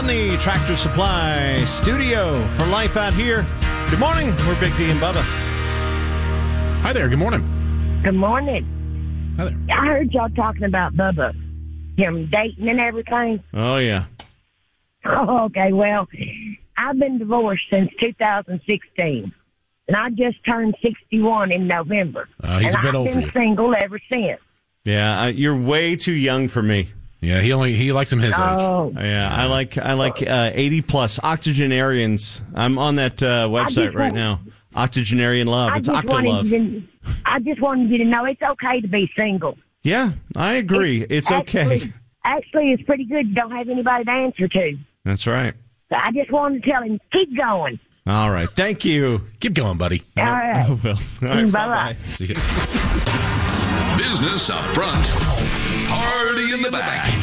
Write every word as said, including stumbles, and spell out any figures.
From the Tractor Supply studio for Life Out Here. Good morning. We're Big D and Bubba. Hi there. Good morning. Good morning. Hi there. I heard y'all talking about Bubba, him dating and everything. Oh, yeah. Oh, okay, well, I've been divorced since two thousand sixteen, and I just turned sixty-one in November. Uh, he's and a bit I've old for been you. single ever since. Yeah, uh, you're way too young for me. Yeah, he only he likes him his age. Oh, Yeah, I like I like uh, eighty plus octogenarians. I'm on that uh, website just right want- now. Octogenarian love. I It's just wanted Octolove. you to, I just wanted you to know it's okay to be single. Yeah, I agree. It's okay. Actually, actually, it's pretty good. You don't have anybody to answer to. That's right. So I just wanted to tell him, keep going. All right. Thank you. Keep going, buddy. All right. I will. All right, Bye-bye. See ya. Business up front, party in the back.